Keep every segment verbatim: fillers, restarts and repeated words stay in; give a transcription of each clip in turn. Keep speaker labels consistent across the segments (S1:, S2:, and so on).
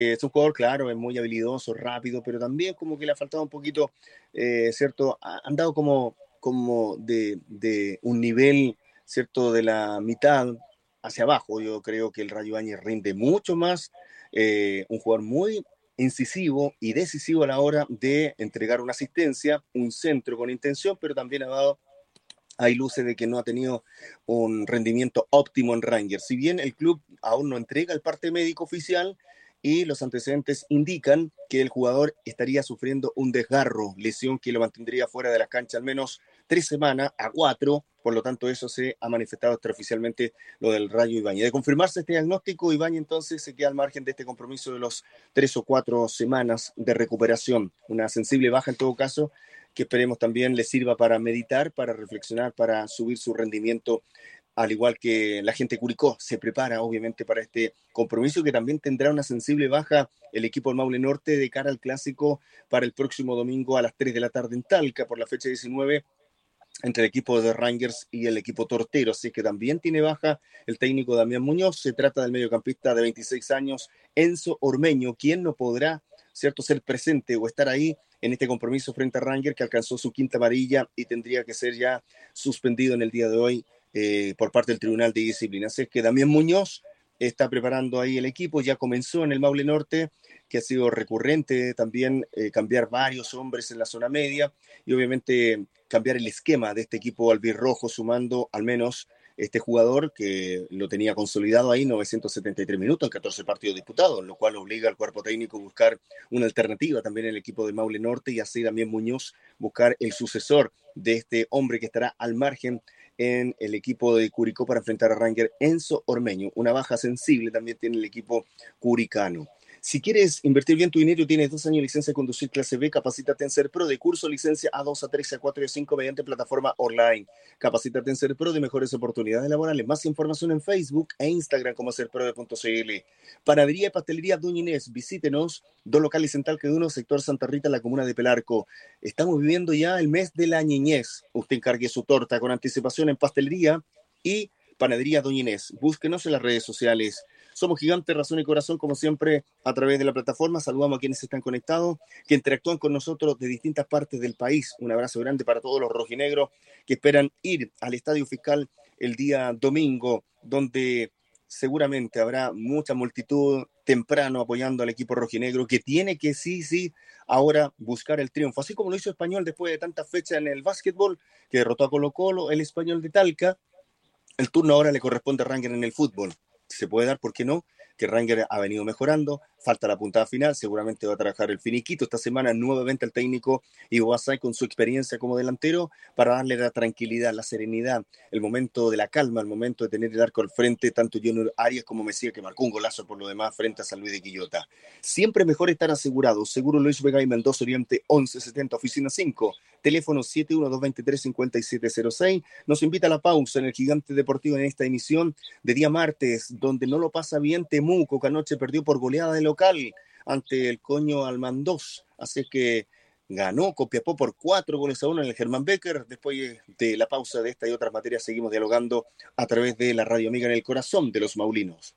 S1: Es un jugador, claro, es muy habilidoso, rápido, pero también como que le ha faltado un poquito, eh, ¿cierto? Ha andado como, como de, de un nivel, ¿cierto? De la mitad hacia abajo. Yo creo que el Rayo Ibáñez rinde mucho más. Eh, un jugador muy incisivo y decisivo a la hora de entregar una asistencia, un centro con intención, pero también ha dado hay luces de que no ha tenido un rendimiento óptimo en Rangers. Si bien el club aún no entrega el parte médico oficial y los antecedentes indican que el jugador estaría sufriendo un desgarro, lesión que lo mantendría fuera de la cancha al menos tres semanas a cuatro. Por lo tanto, eso se ha manifestado extraoficialmente lo del Rayo Ibáñez. De confirmarse este diagnóstico, Ibáñez entonces se queda al margen de este compromiso de los tres o cuatro semanas de recuperación. Una sensible baja en todo caso, que esperemos también le sirva para meditar, para reflexionar, para subir su rendimiento, al igual que la gente de Curicó se prepara obviamente para este compromiso, que también tendrá una sensible baja el equipo del Maule Norte de cara al clásico para el próximo domingo a las tres de la tarde en Talca por la fecha diecinueve, entre el equipo de Rangers y el equipo tortero, así que también tiene baja el técnico Damián Muñoz. Se trata del mediocampista de veintiséis años, Enzo Ormeño, quien no podrá, cierto, ser presente o estar ahí en este compromiso frente a Rangers, que alcanzó su quinta amarilla y tendría que ser ya suspendido en el día de hoy eh, por parte del Tribunal de Disciplina. Así es que Damián Muñoz está preparando ahí el equipo, ya comenzó en el Maule Norte, que ha sido recurrente también eh, cambiar varios hombres en la zona media y obviamente cambiar el esquema de este equipo albirrojo, sumando al menos este jugador que lo tenía consolidado ahí novecientos setenta y tres minutos en catorce partidos disputados, lo cual obliga al cuerpo técnico a buscar una alternativa también en el equipo de Maule Norte y así también Muñoz buscar el sucesor de este hombre que estará al margen en el equipo de Curicó para enfrentar a Ranger, Enzo Ormeño. Una baja sensible también tiene el equipo curicano. Si quieres invertir bien tu dinero, tienes dos años de licencia de conducir clase B, capacítate en SERPRO, de curso licencia A dos, A tres, A cuatro y A cinco mediante plataforma online. Capacítate en SERPRO de mejores oportunidades laborales. Más información en Facebook e Instagram como serprode punto c l. Panadería y pastelería Doña Inés, visítenos, dos locales en Talca de uno, sector Santa Rita, la comuna de Pelarco. Estamos viviendo ya el mes de la niñez. Usted encargue su torta con anticipación en pastelería y Panadería Doña Inés. Búsquenos en las redes sociales. Somos Gigantes, Razón y Corazón, como siempre, a través de la plataforma. Saludamos a quienes están conectados, que interactúan con nosotros de distintas partes del país. Un abrazo grande para todos los rojinegros que esperan ir al Estadio Fiscal el día domingo, donde seguramente habrá mucha multitud temprano apoyando al equipo rojinegro, que tiene que sí, sí, ahora buscar el triunfo. Así como lo hizo Español después de tantas fechas en el básquetbol, que derrotó a Colo-Colo, el Español de Talca. El turno ahora le corresponde a Ranger en el fútbol. Se puede dar, ¿por qué no? Que Ranger ha venido mejorando, falta la puntada final, seguramente va a trabajar el finiquito esta semana nuevamente el técnico Ivo Basay con su experiencia como delantero para darle la tranquilidad, la serenidad, el momento de la calma, el momento de tener el arco al frente, tanto Junior Arias como Mesías, que marcó un golazo por lo demás frente a San Luis de Quillota. Siempre mejor estar asegurado. Seguro Luis Vega y Mendoza Oriente once setenta, oficina cinco, teléfono siete uno dos dos tres cinco siete cero seis. Nos invita a la pausa en el Gigante Deportivo en esta emisión de día martes, donde no lo pasa bien Temuco, que anoche perdió por goleada de local ante el Coño Almandós. Así que ganó Copiapó por cuatro goles a uno en el Germán Becker. Después de la pausa de esta y otras materias, seguimos dialogando a través de la Radio Amiga en el corazón de los maulinos.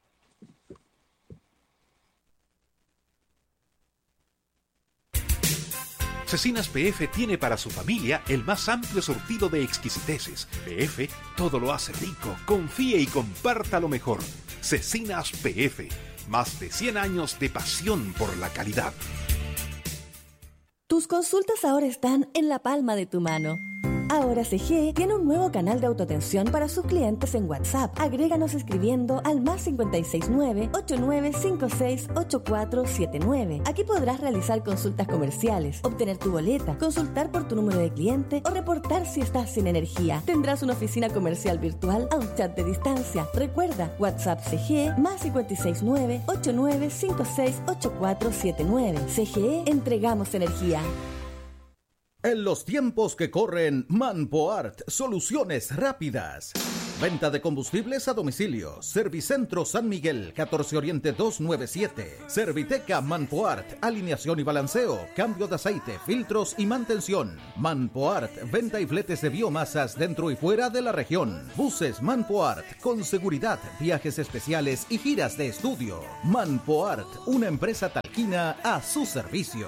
S2: Cecinas P F tiene para su familia el más amplio surtido de exquisiteces. P F todo lo hace rico. Confíe y comparta lo mejor. Cecinas P F, más de cien años de pasión por la calidad.
S3: Tus consultas ahora están en la palma de tu mano. Ahora C G tiene un nuevo canal de autoatención para sus clientes en WhatsApp. Agréganos escribiendo al más cinco seis nueve, ocho nueve cinco seis, ocho cuatro siete nueve. Aquí podrás realizar consultas comerciales, obtener tu boleta, consultar por tu número de cliente o reportar si estás sin energía. Tendrás una oficina comercial virtual a un chat de distancia. Recuerda, WhatsApp C G más cinco seis nueve, ocho nueve cinco seis, ocho cuatro siete nueve. C G E, entregamos energía.
S4: En los tiempos que corren, Manpoart, soluciones rápidas. Venta de combustibles a domicilio. Servicentro San Miguel, catorce Oriente doscientos noventa y siete. Serviteca Manpoart, alineación y balanceo, cambio de aceite, filtros y mantención. Manpoart, venta y fletes de biomasas dentro y fuera de la región. Buses Manpoart, con seguridad, viajes especiales y giras de estudio. Manpoart, una empresa talquina a su servicio.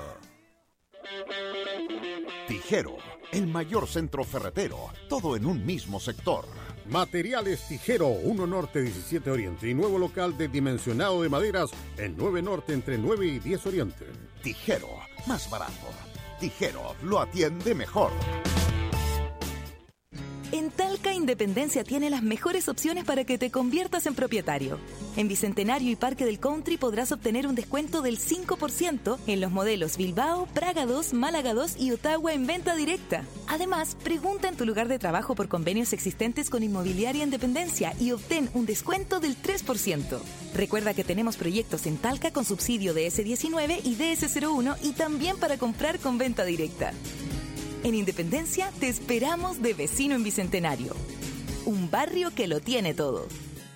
S5: Tijero, el mayor centro ferretero, todo en un mismo sector.
S6: Materiales Tijero, uno Norte diecisiete Oriente y nuevo local de dimensionado de maderas en nueve Norte entre nueve y diez Oriente.
S5: Tijero, más barato. Tijero, lo atiende mejor.
S7: En Talca Independencia tiene las mejores opciones para que te conviertas en propietario. En Bicentenario y Parque del Country podrás obtener un descuento del cinco por ciento en los modelos Bilbao, Praga dos, Málaga dos y Ottawa en venta directa. Además, pregunta en tu lugar de trabajo por convenios existentes con Inmobiliaria Independencia y obtén un descuento del tres por ciento. Recuerda que tenemos proyectos en Talca con subsidio de ese diecinueve y D S cero uno y también para comprar con venta directa. En Independencia te esperamos de vecino en Bicentenario. Un barrio que lo tiene todo.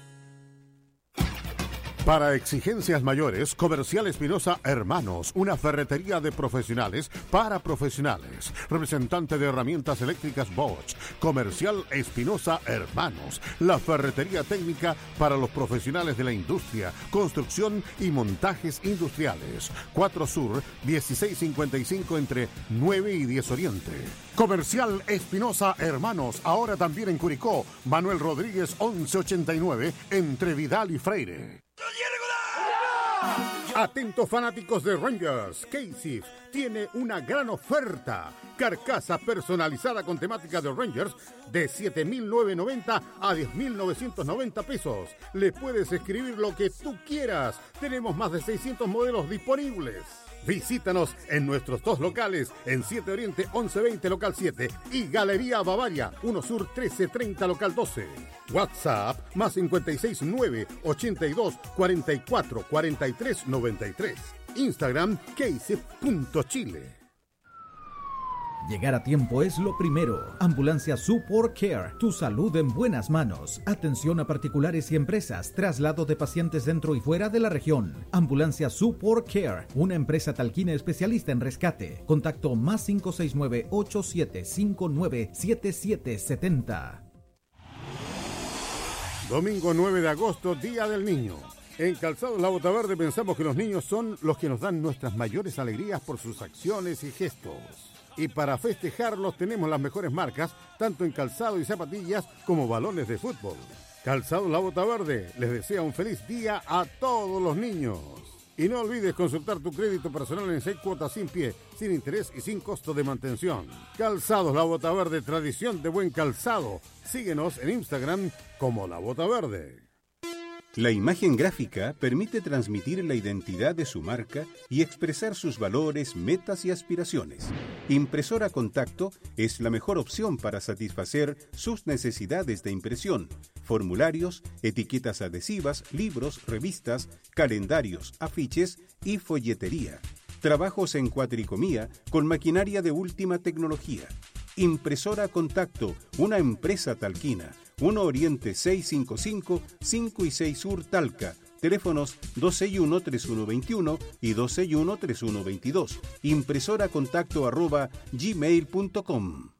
S6: Para exigencias mayores, Comercial Espinosa Hermanos, una ferretería de profesionales para profesionales. Representante de herramientas eléctricas Bosch. Comercial Espinosa Hermanos, la ferretería técnica para los profesionales de la industria, construcción y montajes industriales. cuatro Sur, dieciséis cincuenta y cinco entre nueve y diez Oriente. Comercial Espinosa Hermanos, ahora también en Curicó. Manuel Rodríguez once ochenta y nueve entre Vidal y Freire. Atentos fanáticos de Rangers, Casey tiene una gran oferta. Carcasa personalizada con temática de Rangers de siete mil novecientos noventa a diez mil novecientos noventa pesos. Le puedes escribir lo que tú quieras. Tenemos más de seiscientos modelos disponibles. Visítanos en nuestros dos locales, en siete Oriente once veinte local siete y Galería Bavaria uno Sur trece treinta local doce. WhatsApp más cincuenta y seis nueve ochenta y dos cuarenta y cuatro cuarenta y tres noventa y tres. Instagram casey punto chile.
S4: Llegar a tiempo es lo primero. Ambulancia Support Care, tu salud en buenas manos. Atención a particulares y empresas, traslado de pacientes dentro y fuera de la región. Ambulancia Support Care, una empresa talquina especialista en rescate. Contacto más cinco seis nueve ocho siete cinco nueve siete siete siete cero.
S6: Domingo nueve de agosto, Día del Niño. En Calzados La Bota Verde pensamos que los niños son los que nos dan nuestras mayores alegrías por sus acciones y gestos. Y para festejarlos tenemos las mejores marcas, tanto en calzado y zapatillas como balones de fútbol. Calzados La Bota Verde les desea un feliz día a todos los niños. Y no olvides consultar tu crédito personal en seis cuotas sin pie, sin interés y sin costo de mantención. Calzados La Bota Verde, tradición de buen calzado. Síguenos en Instagram como La Bota Verde.
S8: La imagen gráfica permite transmitir la identidad de su marca y expresar sus valores, metas y aspiraciones. Impresora Contacto es la mejor opción para satisfacer sus necesidades de impresión. Formularios, etiquetas adhesivas, libros, revistas, calendarios, afiches y folletería. Trabajos en cuatricomía con maquinaria de última tecnología. Impresora Contacto, una empresa talquina. uno Oriente seiscientos cincuenta y cinco, cinco y seis Sur Talca. Teléfonos dos seis uno, tres uno dos uno y dos seis uno, tres uno dos dos. Impresora contacto arroba gmail punto com.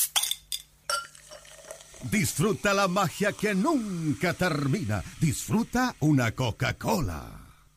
S9: Disfruta la magia que nunca termina. Disfruta una Coca-Cola.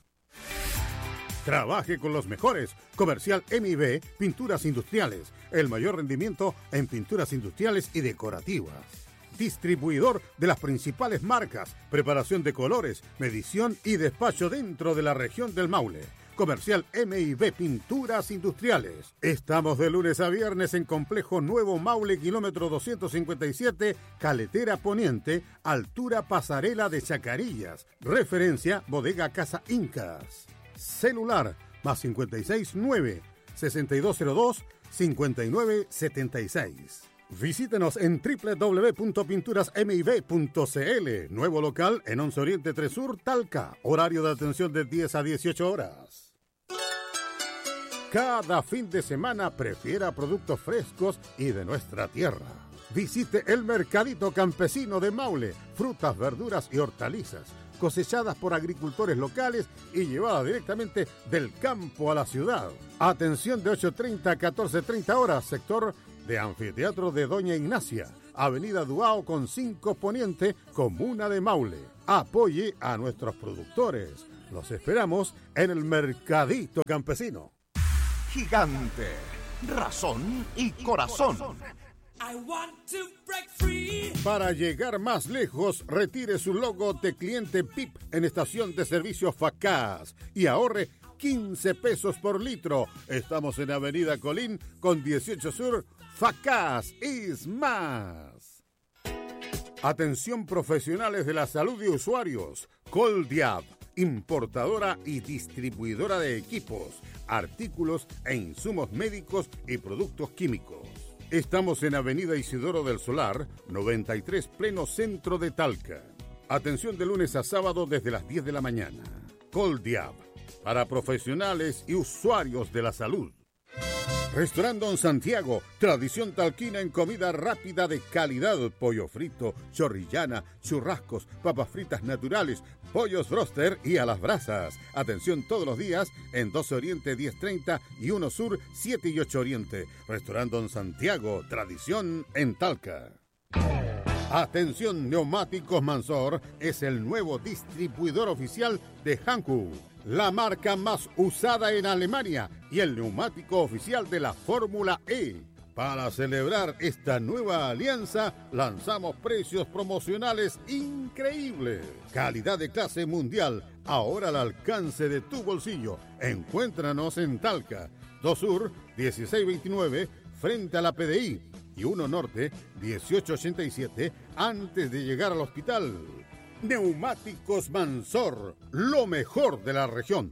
S6: Trabaje con los mejores. Comercial M I B, Pinturas Industriales. El mayor rendimiento en pinturas industriales y decorativas. Distribuidor de las principales marcas, preparación de colores, medición y despacho dentro de la región del Maule. Comercial M I B Pinturas Industriales. Estamos de lunes a viernes en Complejo Nuevo Maule, kilómetro doscientos cincuenta y siete, Caletera Poniente, altura Pasarela de Chacarillas. Referencia Bodega Casa Incas. Celular más cincuenta y seis nueve, sesenta y dos cero dos, cincuenta y nueve setenta y seis. Visítenos en doble u doble u doble u punto pinturas m i b punto c l. Nuevo local en once Oriente tres Sur, Talca. Horario de atención de diez a dieciocho horas. Cada fin de semana prefiera productos frescos y de nuestra tierra. Visite el Mercadito Campesino de Maule. Frutas, verduras y hortalizas cosechadas por agricultores locales y llevadas directamente del campo a la ciudad. Atención de ocho treinta a catorce treinta horas, sector de Anfiteatro de Doña Ignacia, Avenida Duao con cinco Poniente, Comuna de Maule. Apoye a nuestros productores. Los esperamos en el Mercadito Campesino.
S5: Gigante, razón y corazón.
S6: Para llegar más lejos, retire su logo de cliente P I P en estación de servicio Facaz y ahorre quince pesos por litro. Estamos en Avenida Colín con dieciocho Sur. Facaz is más. Atención profesionales de la salud y usuarios. Coldiab, importadora y distribuidora de equipos, artículos e insumos médicos y productos químicos. Estamos en Avenida Isidoro del Solar, noventa y tres, pleno centro de Talca. Atención de lunes a sábado desde las diez de la mañana. Coldiab, para profesionales y usuarios de la salud. Restaurante Don Santiago, tradición talquina en comida rápida de calidad, pollo frito, chorrillana, churrascos, papas fritas naturales, pollos broster y a las brasas. Atención todos los días en doce Oriente diez treinta y uno Sur siete y ocho Oriente. Restaurante Don Santiago, tradición en Talca. Atención, Neumáticos Mansor es el nuevo distribuidor oficial de Hankook, la marca más usada en Alemania y el neumático oficial de la Fórmula E. Para celebrar esta nueva alianza, lanzamos precios promocionales increíbles. Calidad de clase mundial, ahora al alcance de tu bolsillo. Encuéntranos en Talca, dos Sur, dieciséis veintinueve, frente a la P D I, y uno Norte, dieciocho ochenta y siete, antes de llegar al hospital. Neumáticos Mansor, lo mejor de la región.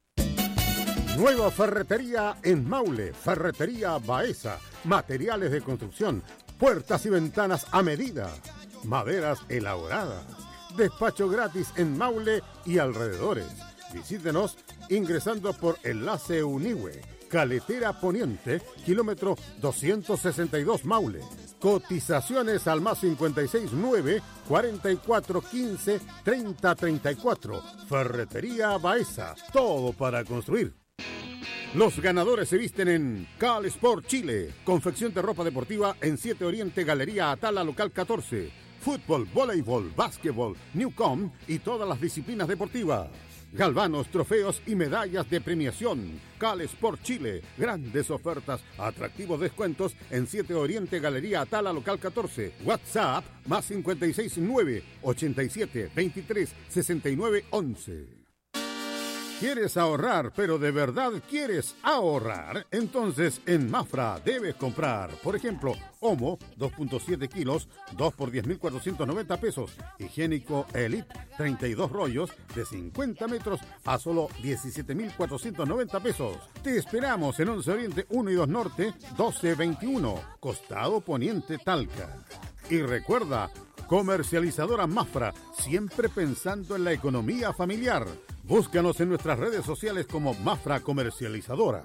S6: Nueva ferretería en Maule, Ferretería Baeza, materiales de construcción, puertas y ventanas a medida, maderas elaboradas, despacho gratis en Maule y alrededores. Visítenos ingresando por Enlace Unihue, Caletera Poniente, kilómetro doscientos sesenta y dos Maule. Cotizaciones al más cincuenta y seis nueve, cuarenta y cuatro quince, treinta treinta y cuatro. Ferretería Baeza, todo para construir. Los ganadores se visten en Cal Sport Chile, confección de ropa deportiva en siete Oriente, Galería Atala, local catorce. Fútbol, voleibol, básquetbol, Newcom y todas las disciplinas deportivas. Galvanos, trofeos y medallas de premiación. Cal Sport Chile, grandes ofertas, atractivos descuentos en siete Oriente, Galería Atala, local catorce. WhatsApp, más cincuenta y seis nueve, ochenta y siete, veintitrés, sesenta y nueve, once. ¿Quieres ahorrar, pero de verdad quieres ahorrar? Entonces en Mafra debes comprar, por ejemplo, Omo, dos punto siete kilos, dos por diez mil cuatrocientos noventa pesos. Higiénico Elite, treinta y dos rollos de cincuenta metros a solo diecisiete mil cuatrocientos noventa pesos. Te esperamos en once Oriente uno y dos Norte, doce veintiuno, Costado Poniente Talca. Y recuerda, comercializadora Mafra, siempre pensando en la economía familiar. Búscanos en nuestras redes sociales como Mafra Comercializadora.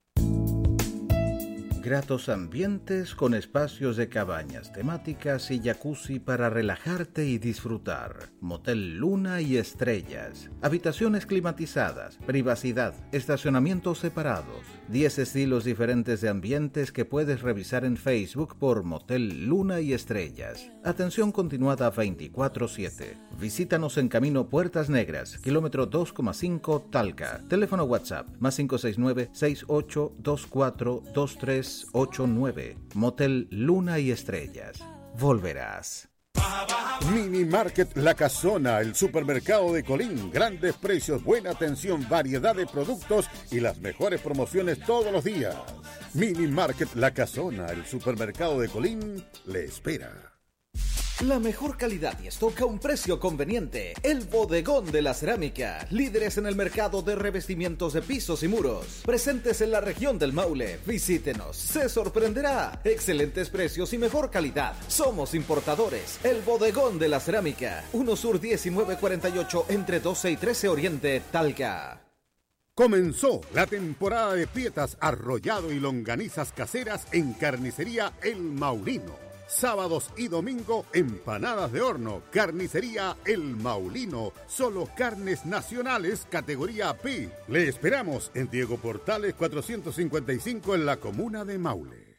S4: Gratos ambientes con espacios de cabañas temáticas y jacuzzi para relajarte y disfrutar. Motel Luna y Estrellas. Habitaciones climatizadas, privacidad, estacionamientos separados. diez estilos diferentes de ambientes que puedes revisar en Facebook por Motel Luna y Estrellas. Atención continuada veinticuatro siete. Visítanos en Camino Puertas Negras, kilómetro dos coma cinco Talca. Teléfono WhatsApp, más cinco seis nueve, seis ocho dos cuatro, dos tres ocho nueve. Motel Luna y Estrellas. Volverás.
S6: Mini Market La Casona, el supermercado de Colín. Grandes precios, buena atención, variedad de productos y las mejores promociones todos los días. Mini Market La Casona, el supermercado de Colín, le espera.
S4: La mejor calidad y stock a un precio conveniente. El Bodegón de la Cerámica. Líderes en el mercado de revestimientos de pisos y muros. Presentes en la región del Maule. Visítenos. Se sorprenderá. Excelentes precios y mejor calidad. Somos importadores. El Bodegón de la Cerámica. uno Sur diecinueve cuarenta y ocho entre doce y trece Oriente, Talca.
S6: Comenzó la temporada de pietas, arrollado y longanizas caseras en Carnicería El Maurino. Sábados y domingo, empanadas de horno. Carnicería El Maulino. Solo carnes nacionales, categoría P. Le esperamos en Diego Portales cuatrocientos cincuenta y cinco en la comuna de Maule.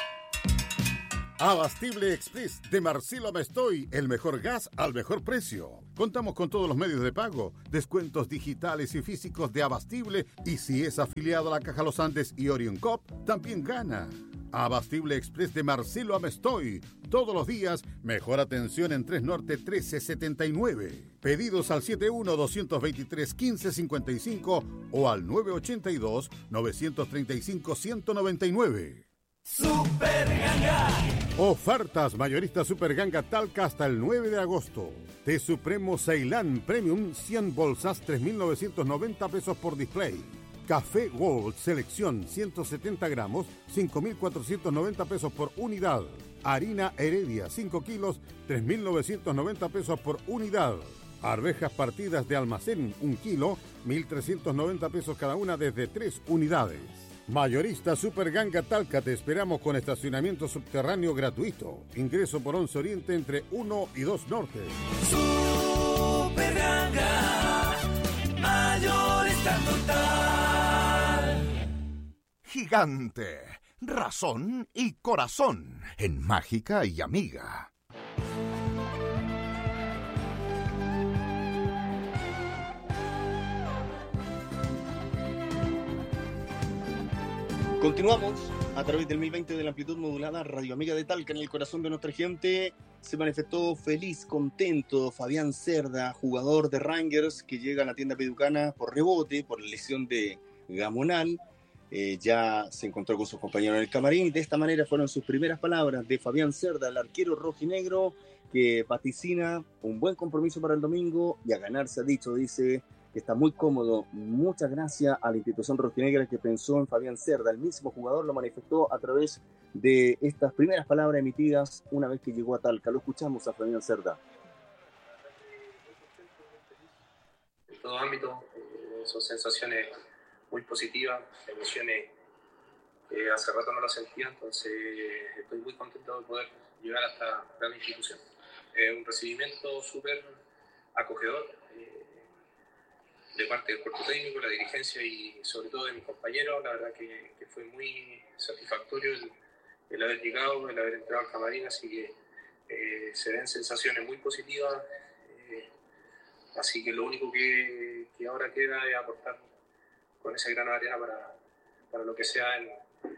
S6: Abastible Express de Marcelo Mestoy, el mejor gas al mejor precio. Contamos con todos los medios de pago, descuentos digitales y físicos de Abastible, y si es afiliado a la Caja Los Andes y Orion Cop, también gana. Abastible Express de Marcelo Amestoy. Todos los días, mejor atención en tres Norte trece setenta y nueve. Pedidos al setenta y uno, doscientos veintitrés, quince cincuenta y cinco o al nueve ochenta y dos, novecientos treinta y cinco, ciento noventa y nueve.
S10: Super Ganga.
S6: Ofertas mayoristas Super Ganga Talca hasta el nueve de agosto. Té Supremo Ceilán Premium cien bolsas, tres mil novecientos noventa pesos por display. Café Gold Selección ciento setenta gramos, cinco mil cuatrocientos noventa pesos por unidad. Harina Heredia cinco kilos, tres mil novecientos noventa pesos por unidad. Arvejas partidas de almacén un kilo, mil trescientos noventa pesos cada una desde tres unidades. Mayorista Super Ganga Talca, te esperamos con estacionamiento subterráneo gratuito. Ingreso por once Oriente entre uno y dos Norte.
S10: Super Ganga, mayorista total.
S5: Gigante, razón y corazón en Mágica y Amiga.
S1: Continuamos a través del mil veinte de la amplitud modulada Radio Amiga de Talca. En el corazón de nuestra gente se manifestó feliz, contento Fabián Cerda, jugador de Rangers que llega a la tienda peducana por rebote, por lesión de Gamonal. Eh, ya se encontró con sus compañeros en el camarín. De esta manera fueron sus primeras palabras de Fabián Cerda, el arquero rojinegro, que vaticina un buen compromiso para el domingo y a ganar se ha dicho, dice que está muy cómodo. Muchas gracias a la institución rojinegra que pensó en Fabián Cerda. El mismo jugador lo manifestó a través de estas primeras palabras emitidas una vez que llegó a Talca. Lo escuchamos a Fabián Cerda.
S11: En todo ámbito, eh, son sensaciones muy positivas, emociones que hace rato no las sentía, entonces estoy muy contento de poder llegar a esta gran institución. Eh, un recibimiento súper acogedor, eh, de parte del cuerpo técnico, la dirigencia y sobre todo de mis compañeros. La verdad que, que fue muy satisfactorio el, el haber llegado, el haber entrado al camarín, así que eh, se ven sensaciones muy positivas, eh, así que lo único que, que ahora queda es aportar con ese grano de arena para, para lo que sea en,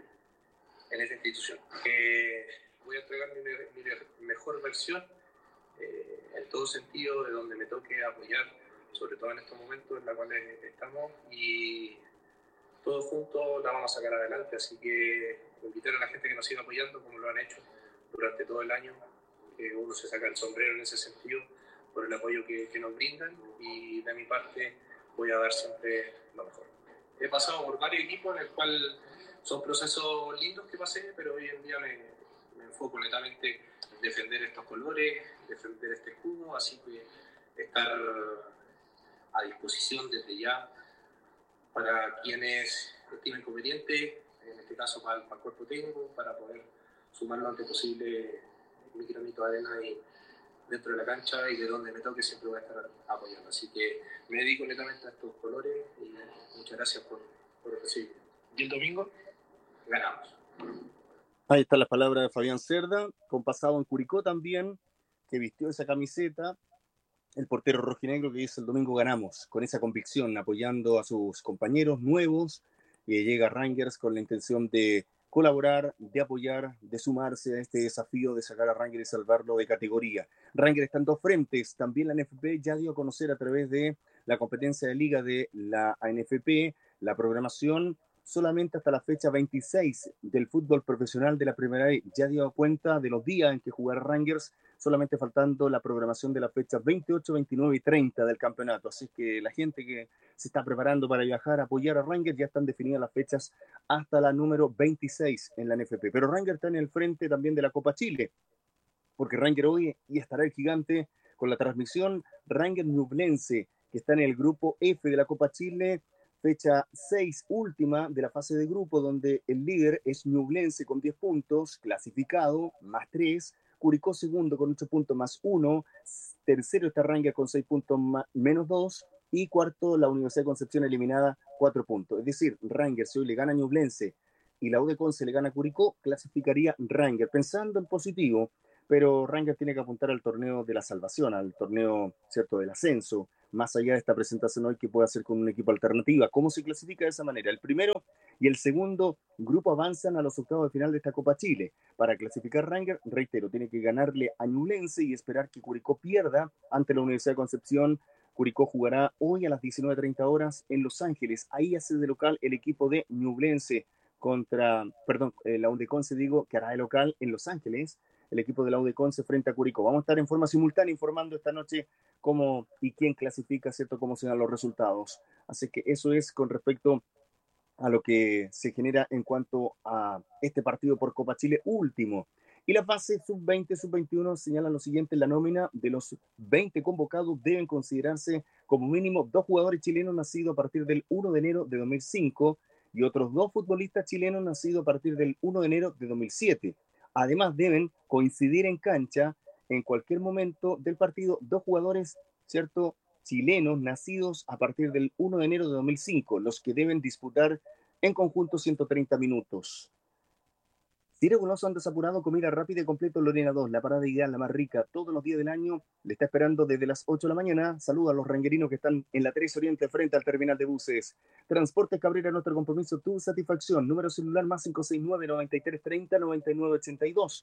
S11: en esta institución. Eh, voy a entregar mi, mi mejor versión eh, en todo sentido, de donde me toque apoyar, sobre todo en estos momentos en los cuales estamos, y todos juntos la vamos a sacar adelante. Así que invitar a la gente que nos siga apoyando como lo han hecho durante todo el año, que uno se saca el sombrero en ese sentido por el apoyo que, que nos brindan, y de mi parte voy a dar siempre lo mejor. He pasado por varios equipos en el cual son procesos lindos que pasé, pero hoy en día me, me enfoco netamente en defender estos colores, defender este escudo, así que estar a disposición desde ya para quienes estimen conveniente, en este caso para el, para el cuerpo técnico, para poder sumar lo antes posible mi granito de arena y dentro de la cancha, y de donde me toque siempre voy a estar apoyando. Así que me dedico netamente a estos colores y muchas gracias por, por recibirme. Y el domingo ganamos.
S1: Ahí están las palabras de Fabián Cerda, con pasado en Curicó también, que vistió esa camiseta. El portero rojinegro que dice el domingo ganamos, con esa convicción, apoyando a sus compañeros nuevos. Eh, llega Rangers con la intención de colaborar, de apoyar, de sumarse a este desafío de sacar a Rangers y salvarlo de categoría. Rangers está en dos frentes. También la N F P ya dio a conocer a través de la competencia de liga de la A N F P la programación solamente hasta la fecha veintiséis del fútbol profesional de la Primera B. Ya dio cuenta de los días en que jugará Rangers, solamente faltando la programación de las fechas veintiocho, veintinueve y treinta del campeonato. Así que la gente que se está preparando para viajar a apoyar a Rangers, ya están definidas las fechas hasta la número veintiséis en la N F P. Pero Rangers está en el frente también de la Copa Chile, porque Rangers hoy y estará el gigante con la transmisión Rangers Ñublense, que está en el grupo F de la Copa Chile, fecha seis, última de la fase de grupo, donde el líder es Ñublense con diez puntos, clasificado, más tres, Curicó segundo con ocho puntos más uno, tercero está Ranger con seis puntos más, menos dos, y cuarto la Universidad de Concepción eliminada, cuatro puntos. Es decir, Ranger, si hoy le gana a Ñublense y la U de Conce le gana a Curicó, clasificaría Ranger, pensando en positivo, pero Ranger tiene que apuntar al torneo de la salvación, al torneo, ¿cierto?, del ascenso, más allá de esta presentación hoy que puede hacer con un equipo alternativa. ¿Cómo se clasifica de esa manera? El primero y el segundo grupo avanzan a los octavos de final de esta Copa Chile. Para clasificar Ranger, reitero, tiene que ganarle a Ñublense y esperar que Curicó pierda ante la Universidad de Concepción. Curicó jugará hoy a las diecinueve treinta horas en Los Ángeles. Ahí hace de local el equipo de Ñublense contra, perdón, eh, la U de Conce, digo, que hará de local en Los Ángeles, el equipo de la U de Conce frente a Curicó. Vamos a estar en forma simultánea informando esta noche cómo y quién clasifica, ¿cierto?, cómo serán los resultados. Así que eso es con respecto a lo que se genera en cuanto a este partido por Copa Chile último. Y la fase sub veinte, sub veintiuno señalan lo siguiente: en la nómina de los veinte convocados deben considerarse como mínimo dos jugadores chilenos nacidos a partir del primero de enero de dos mil cinco y otros dos futbolistas chilenos nacidos a partir del primero de enero de dos mil siete. Además, deben coincidir en cancha en cualquier momento del partido dos jugadores, ¿cierto?, chilenos nacidos a partir del primero de enero de dos mil cinco, los que deben disputar en conjunto ciento treinta minutos. Ciro Goloso anda apurado, comida rápida y completo Lorena dos, la parada ideal, la más rica, todos los días del año, le está esperando desde las ocho de la mañana. Saluda a los ranguerinos que están en la tres Oriente frente al terminal de buses. Transportes Cabrera, nuestro compromiso, tu satisfacción. Número celular más cinco seis nueve, noventa y tres treinta, noventa y nueve ochenta y dos.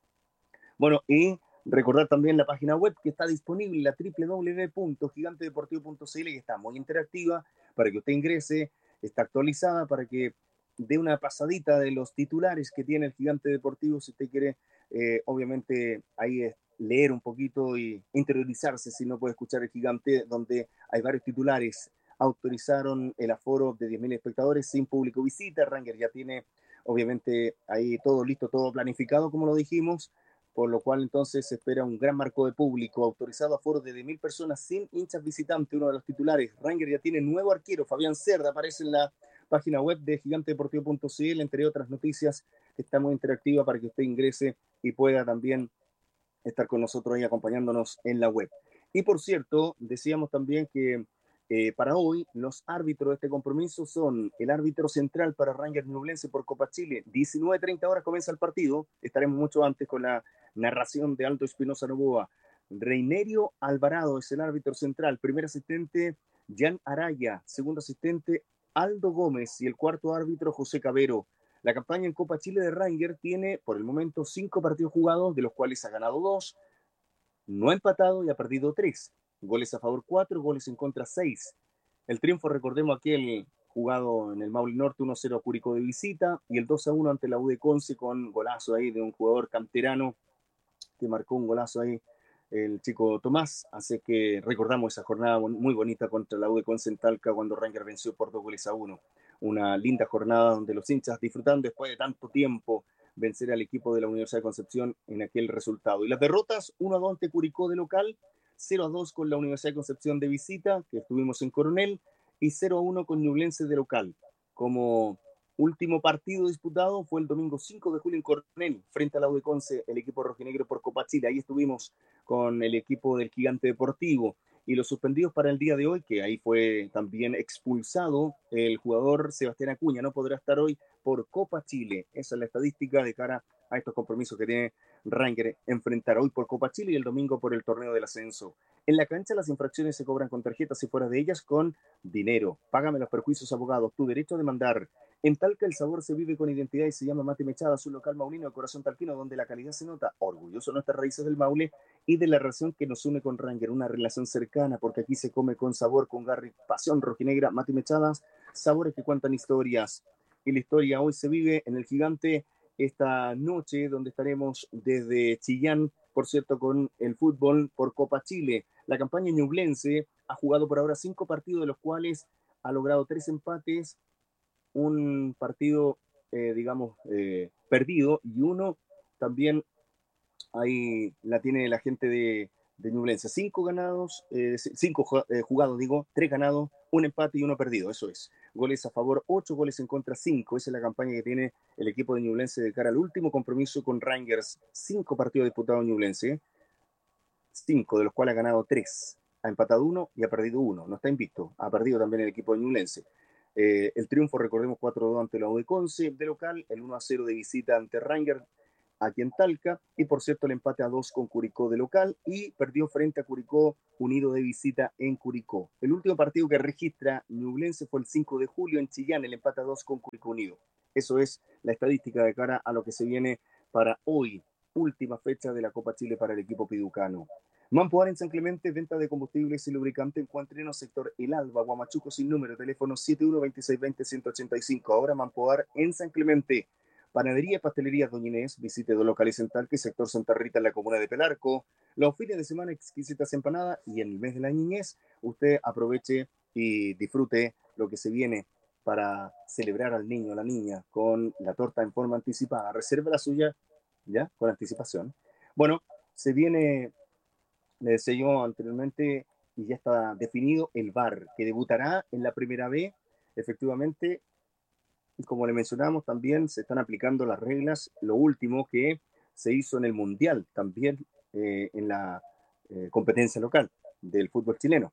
S1: Bueno, y recordar también la página web que está disponible, la doble u doble u doble u punto gigante deportivo punto c l, que está muy interactiva para que usted ingrese, está actualizada para que dé una pasadita de los titulares que tiene el Gigante Deportivo, si usted quiere, eh, obviamente, ahí es leer un poquito y interiorizarse, si no puede escuchar el Gigante, donde hay varios titulares. Autorizaron el aforo de diez mil espectadores sin público visita. Ranger ya tiene, obviamente, ahí todo listo, todo planificado, como lo dijimos, por lo cual entonces se espera un gran marco de público. Autorizado aforo de diez mil personas sin hinchas visitantes, uno de los titulares. Ranger ya tiene nuevo arquero, Fabián Cerda, aparece en la página web de gigante deportivo punto c l, entre otras noticias, que está muy interactiva para que usted ingrese y pueda también estar con nosotros ahí acompañándonos en la web. Y por cierto, decíamos también que eh, para hoy los árbitros de este compromiso son el árbitro central para Ranger Ñublense por Copa Chile. diecinueve treinta horas comienza el partido, estaremos mucho antes con la narración de Aldo Espinosa Novoa. Reinerio Alvarado es el árbitro central, primer asistente Jan Araya, segundo asistente Aldo Gómez y el cuarto árbitro José Cabero. La campaña en Copa Chile de Ranger tiene por el momento cinco partidos jugados, de los cuales ha ganado dos, no ha empatado y ha perdido tres. Goles a favor cuatro, goles en contra seis. El triunfo, recordemos aquel jugado en el Maule Norte, uno cero a Curicó de visita, y el dos a uno ante la U de Conce con golazo ahí de un jugador canterano que marcó un golazo ahí, el chico Tomás. Así que recordamos esa jornada muy bonita contra la U de Conce en Talca, cuando Ranger venció por dos goles a uno. Una linda jornada donde los hinchas disfrutando después de tanto tiempo vencer al equipo de la Universidad de Concepción en aquel resultado. Y las derrotas: uno a dos ante Curicó de local, cero a dos con la Universidad de Concepción de visita, que estuvimos en Coronel, y cero a uno con Ñublense de local. Como último partido disputado fue el domingo cinco de julio en Coronel, frente a la U de Conce, el equipo rojinegro por Copa Chile. Ahí estuvimos con el equipo del Gigante Deportivo. Y los suspendidos para el día de hoy, que ahí fue también expulsado el jugador Sebastián Acuña, no podrá estar hoy por Copa Chile. Esa es la estadística de cara a estos compromisos que tiene Ranger enfrentar hoy por Copa Chile y el domingo por el torneo del ascenso. En la cancha las infracciones se cobran con tarjetas y fuera de ellas con dinero. Págame los perjuicios, abogados, tu derecho a demandar. En Talca el sabor se vive con identidad y se llama Mate Mechada, su local maulino de corazón talquino, donde la calidad se nota. Orgulloso de nuestras raíces del Maule y de la relación que nos une con Ranger, una relación cercana, porque aquí se come con sabor, con garra y pasión rojinegra. Mate Mechadas, sabores que cuentan historias. Y la historia hoy se vive en el Gigante esta noche, donde estaremos desde Chillán, por cierto, con el fútbol por Copa Chile. La campaña ñublense ha jugado por ahora cinco partidos, de los cuales ha logrado tres empates, un partido, eh, digamos, eh, perdido, y uno también ahí la tiene la gente de, de Ñublense. Cinco ganados, eh, cinco eh, jugados, digo, tres ganados, un empate y uno perdido, eso es. Goles a favor, ocho, goles en contra, cinco. Esa es la campaña que tiene el equipo de Ñublense de cara al último compromiso con Rangers. Cinco partidos disputados en Ñublense, cinco de los cuales ha ganado tres. Ha empatado uno y ha perdido uno. No está invicto, ha perdido también el equipo de Ñublense. Eh, el triunfo, recordemos, cuatro a dos ante la U de Conce de local, el uno a cero de visita ante Rangers aquí en Talca, y por cierto el empate a dos con Curicó de local, y perdió frente a Curicó Unido de visita en Curicó. El último partido que registra Ñublense fue el cinco de julio en Chillán, el empate a dos con Curicó Unido. Eso es la estadística de cara a lo que se viene para hoy, última fecha de la Copa Chile para el equipo piducano. Mampoar en San Clemente, venta de combustibles y lubricante, encuentre en el sector El Alba, Guamachuco sin número, teléfono siete uno dos seis dos cero uno ocho cinco. Ahora Mampoar en San Clemente. Panadería y Pastelería Doña Inés, visite dos locales en Talca y sector Santa Rita en la comuna de Pelarco. Los fines de semana exquisitas empanadas, y en el mes de la niñez usted aproveche y disfrute lo que se viene para celebrar al niño o la niña con la torta en forma anticipada. Reserve la suya ya con anticipación. Bueno, se viene, le decía yo anteriormente, y ya está definido el V A R, que debutará en la Primera B, efectivamente. Y como le mencionamos, también se están aplicando las reglas, lo último que se hizo en el Mundial, también eh, en la eh, competencia local del fútbol chileno.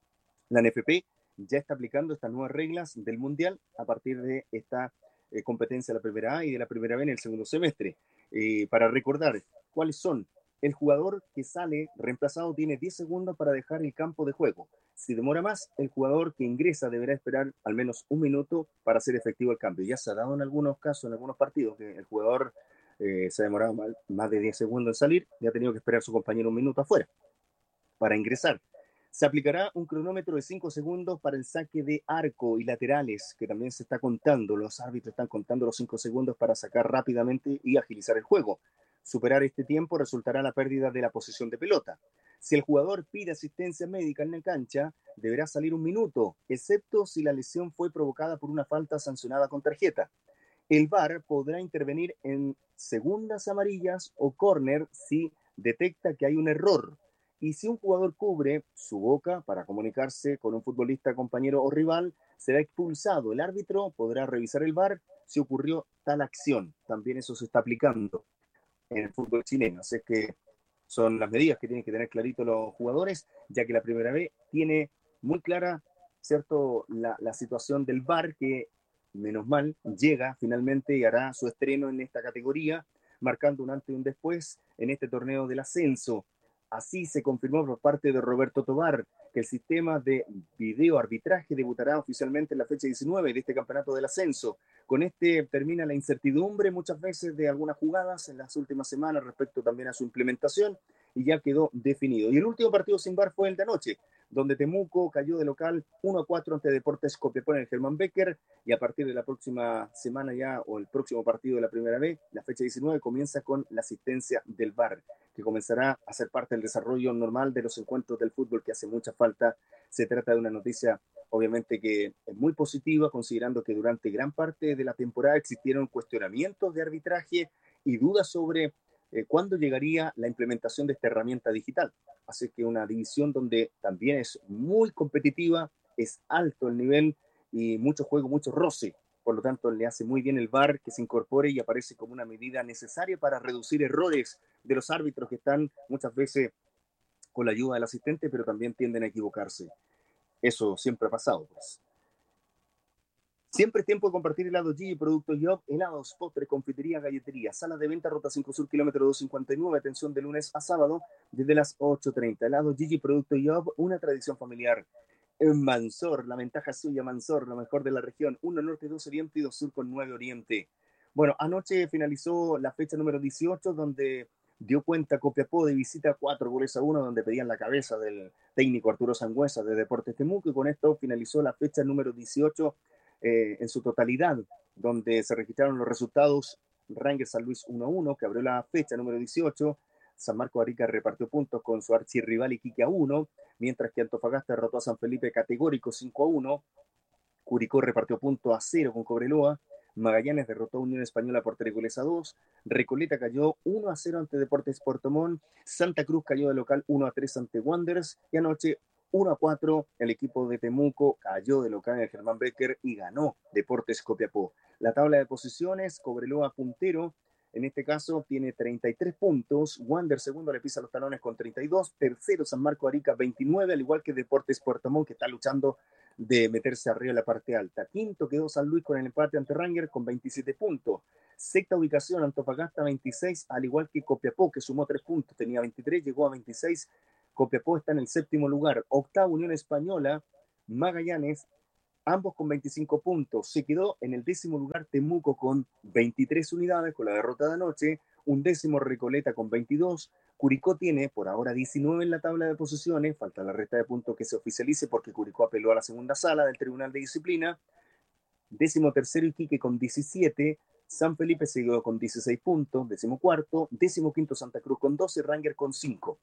S1: La N F P ya está aplicando estas nuevas reglas del Mundial a partir de esta eh, competencia de la Primera A y de la Primera B en el segundo semestre. Eh, para recordar cuáles son: el jugador que sale reemplazado tiene diez segundos para dejar el campo de juego. Si demora más, el jugador que ingresa deberá esperar al menos un minuto para hacer efectivo el cambio. Ya se ha dado en algunos casos, en algunos partidos, que el jugador eh, se ha demorado mal, más de diez segundos en salir y ha tenido que esperar a su compañero un minuto afuera para ingresar. Se aplicará un cronómetro de cinco segundos para el saque de arco y laterales, que también se está contando. Los árbitros están contando los cinco segundos para sacar rápidamente y agilizar el juego. Superar este tiempo resultará la pérdida de la posesión de pelota. Si el jugador pide asistencia médica en la cancha, deberá salir un minuto, excepto si la lesión fue provocada por una falta sancionada con tarjeta. El V A R podrá intervenir en segundas amarillas o córner si detecta que hay un error. Y si un jugador cubre su boca para comunicarse con un futbolista, compañero o rival, será expulsado. El árbitro podrá revisar el V A R si ocurrió tal acción. También eso se está aplicando en el fútbol chileno. Así que son las medidas que tienen que tener clarito los jugadores, ya que la Primera B tiene muy clara, ¿cierto?, la, la situación del V A R, que menos mal llega finalmente y hará su estreno en esta categoría, marcando un antes y un después en este torneo del ascenso. Así se confirmó por parte de Roberto Tobar que el sistema de video arbitraje debutará oficialmente en la fecha diecinueve de este campeonato del ascenso. Con este termina la incertidumbre muchas veces de algunas jugadas en las últimas semanas respecto también a su implementación, y ya quedó definido. Y el último partido sin V A R fue el de anoche, donde Temuco cayó de local uno a cuatro ante Deportes Copiapó en el Germán Becker, y a partir de la próxima semana ya, o el próximo partido de la Primera B, la fecha diecinueve, comienza con la asistencia del V A R, que comenzará a ser parte del desarrollo normal de los encuentros del fútbol, que hace mucha falta. Se trata de una noticia, obviamente, que es muy positiva, considerando que durante gran parte de la temporada existieron cuestionamientos de arbitraje y dudas sobre eh, cuándo llegaría la implementación de esta herramienta digital. Así que una división donde también es muy competitiva, es alto el nivel y mucho juego, mucho roce. Por lo tanto, le hace muy bien el V A R que se incorpore y aparece como una medida necesaria para reducir errores de los árbitros, que están muchas veces con la ayuda del asistente, pero también tienden a equivocarse. Eso siempre ha pasado, pues. Siempre es tiempo de compartir helados Gigi, productos Job, helados, postres, confitería, galletería. Sala de venta, Ruta cinco Sur, kilómetro doscientos cincuenta y nueve. Atención de lunes a sábado desde las ocho treinta. Helados Gigi, productos Job, una tradición familiar. En Mansor, la ventaja suya, Mansor, lo mejor de la región. uno norte, dos oriente y dos sur con nueve oriente. Bueno, anoche finalizó la fecha número dieciocho, donde dio cuenta Copiapó de visita cuatro goles a uno, donde pedían la cabeza del técnico Arturo Sangüesa de Deportes Temuco, y con esto finalizó la fecha número dieciocho eh, en su totalidad, donde se registraron los resultados: Rangers San Luis uno a uno, que abrió la fecha número dieciocho, San Marcos de Arica repartió puntos con su archirrival Iquique a uno, mientras que Antofagasta derrotó a San Felipe categórico cinco a uno, Curicó repartió puntos a cero con Cobreloa, Magallanes derrotó a Unión Española por tres goles a dos, Recoleta cayó uno a cero ante Deportes Puerto Montt, Santa Cruz cayó de local uno a tres ante Wanderers, y anoche uno a cuatro, el equipo de Temuco cayó de local en el Germán Becker y ganó Deportes Copiapó. La tabla de posiciones, Cobreloa puntero, en este caso tiene treinta y tres puntos, Wander segundo le pisa los talones con treinta y dos, tercero San Marco Arica veintinueve, al igual que Deportes Puerto Montt, que está luchando de meterse arriba en la parte alta. Quinto quedó San Luis con el empate ante Rangers con veintisiete puntos. Sexta ubicación Antofagasta veintiséis, al igual que Copiapó, que sumó tres puntos, tenía veintitrés, llegó a veintiséis. Copiapó está en el séptimo lugar. Octavo Unión Española, Magallanes, ambos con veinticinco puntos. Se quedó en el décimo lugar Temuco con veintitrés unidades con la derrota de anoche. Un décimo Recoleta con veintidós. Curicó tiene por ahora diecinueve en la tabla de posiciones. Falta la resta de puntos que se oficialice porque Curicó apeló a la segunda sala del Tribunal de Disciplina. Décimo tercero Iquique con diecisiete. San Felipe se quedó con dieciséis puntos. Décimo cuarto. Décimo quinto Santa Cruz con doce. Rangers con cinco.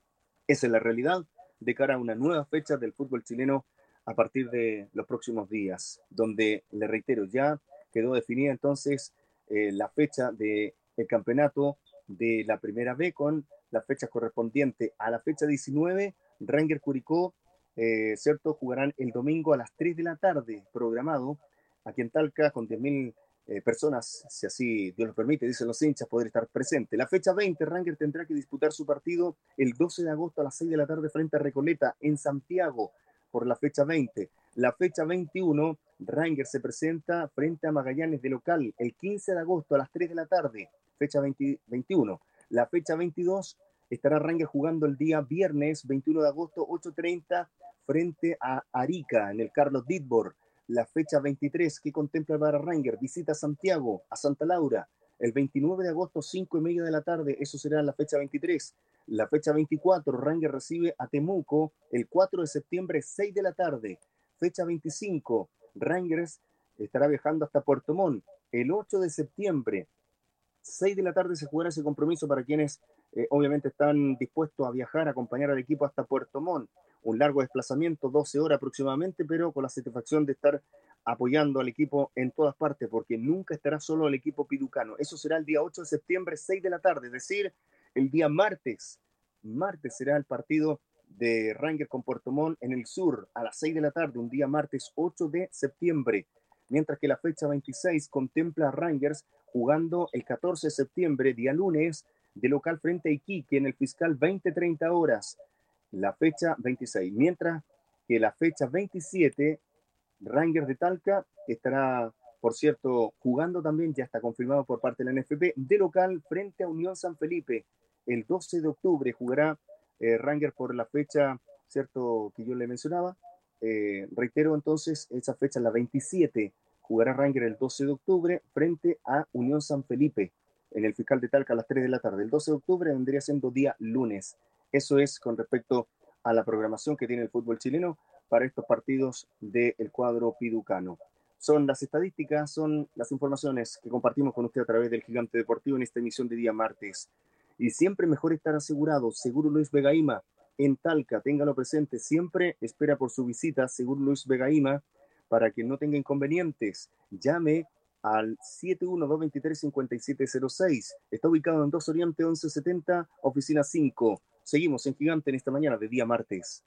S1: Esa es la realidad de cara a una nueva fecha del fútbol chileno a partir de los próximos días, donde, le reitero, ya quedó definida entonces eh, la fecha del campeonato de la Primera B con la fecha correspondiente a la fecha diecinueve. Rangers Curicó, eh, ¿cierto? Jugarán el domingo a las tres de la tarde, programado aquí en Talca con diez mil eh, personas, si así Dios lo permite, dicen los hinchas, poder estar presente. La fecha veinte, Rangers tendrá que disputar su partido el doce de agosto a las seis de la tarde frente a Recoleta en Santiago, por la fecha veinte. La fecha veintiuno, Rangers se presenta frente a Magallanes de local el quince de agosto a las tres de la tarde, fecha veinte, veintiuno. La fecha veintidós estará Rangers jugando el día viernes veintiuno de agosto, ocho treinta, frente a Arica en el Carlos Ditbor. La fecha veintitrés, que contempla para Rangers, visita Santiago, a Santa Laura, el veintinueve de agosto, cinco y media de la tarde, eso será la fecha veintitrés. La fecha veinticuatro, Rangers recibe a Temuco el cuatro de septiembre, seis de la tarde. Fecha veinticinco, Rangers estará viajando hasta Puerto Montt el ocho de septiembre, seis de la tarde se jugará ese compromiso para quienes eh, obviamente están dispuestos a viajar, a acompañar al equipo hasta Puerto Montt. Un largo desplazamiento, doce horas aproximadamente, pero con la satisfacción de estar apoyando al equipo en todas partes, porque nunca estará solo el equipo piducano. Eso será el día ocho de septiembre, seis de la tarde, es decir, el día martes. Martes será el partido de Rangers con Puerto Montt en el sur, a las seis de la tarde, un día martes ocho de septiembre. Mientras que la fecha veintiséis contempla a Rangers jugando el catorce de septiembre, día lunes, de local frente a Iquique en el Fiscal veinte treinta horas. La fecha veintiséis. Mientras que la fecha veintisiete, Rangers de Talca estará, por cierto, jugando también, ya está confirmado por parte de la N F P, de local frente a Unión San Felipe. El doce de octubre jugará eh, Rangers por la fecha, cierto, que yo le mencionaba. Eh, reitero entonces, esa fecha, la veintisiete, jugará Rangers el doce de octubre frente a Unión San Felipe en el Fiscal de Talca a las tres de la tarde. El doce de octubre vendría siendo día lunes. Eso es con respecto a la programación que tiene el fútbol chileno para estos partidos del cuadro piducano. Son las estadísticas, son las informaciones que compartimos con usted a través del Gigante Deportivo en esta emisión de día martes. Y siempre mejor estar asegurado. Seguro Luis Vegaima en Talca, téngalo presente, siempre espera por su visita Seguro Luis Vegaima para que no tenga inconvenientes. Llame al siete uno dos dos tres cinco siete cero seis. Está ubicado en dos Oriente once setenta, oficina cinco. Seguimos en Gigante en esta mañana de día martes.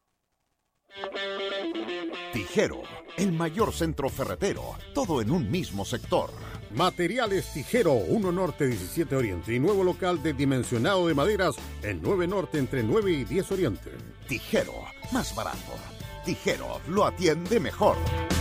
S5: Tijero, el mayor centro ferretero, todo en un mismo sector.
S6: Materiales Tijero, uno Norte diecisiete Oriente y nuevo local de dimensionado de maderas en nueve Norte entre nueve y diez Oriente.
S5: Tijero, más barato. Tijero, lo atiende mejor.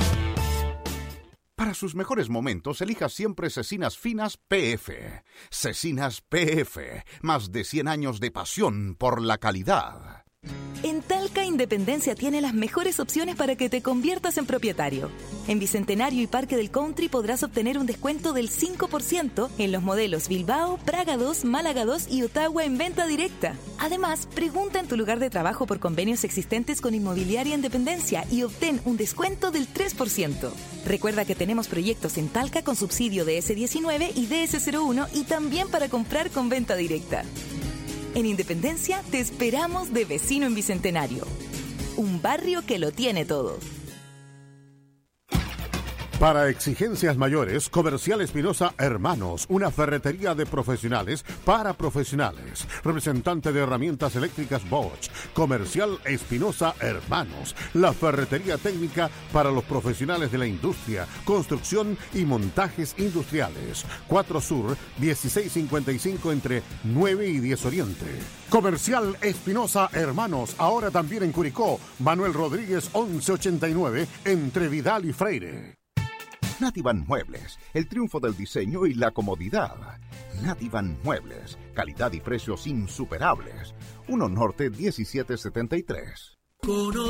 S5: Para sus mejores momentos, elija siempre Cecinas Finas P F. Cecinas P F, más de cien años de pasión por la calidad.
S7: En Talca Independencia tiene las mejores opciones para que te conviertas en propietario. En Bicentenario y Parque del Country podrás obtener un descuento del cinco por ciento en los modelos Bilbao, Praga dos, Málaga dos y Ottawa en venta directa. Además, pregunta en tu lugar de trabajo por convenios existentes con Inmobiliaria Independencia y obtén un descuento del tres por ciento. Recuerda que tenemos proyectos en Talca con subsidio de ese diecinueve y D S cero uno y también para comprar con venta directa. En Independencia te esperamos de vecino en Bicentenario. Un barrio que lo tiene todo.
S6: Para exigencias mayores, Comercial Espinosa Hermanos, una ferretería de profesionales para profesionales. Representante de herramientas eléctricas Bosch. Comercial Espinosa Hermanos, la ferretería técnica para los profesionales de la industria, construcción y montajes industriales. cuatro Sur, dieciséis cincuenta y cinco entre nueve y diez Oriente. Comercial Espinosa Hermanos, ahora también en Curicó. Manuel Rodríguez once ochenta y nueve entre Vidal y Freire.
S5: Nativan Muebles, el triunfo del diseño y la comodidad. Nativan Muebles, calidad y precios insuperables. uno Norte diecisiete setenta y tres.